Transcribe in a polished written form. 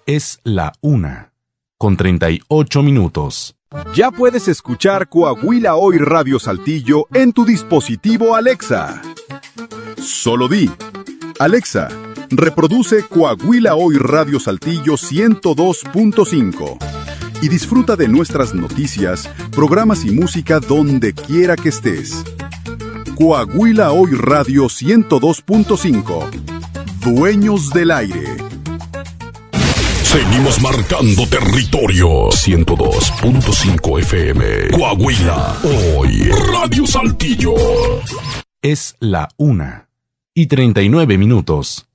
Es la 1:38. Ya puedes escuchar Coahuila Hoy Radio Saltillo en tu dispositivo Alexa. Solo di: Alexa, reproduce Coahuila Hoy Radio Saltillo 102.5 y disfruta de nuestras noticias, programas y música donde quiera que estés. Coahuila Hoy Radio 102.5. Dueños del aire. Seguimos marcando territorio. 102.5 FM. Coahuila Hoy Radio Saltillo. Es la 1:39.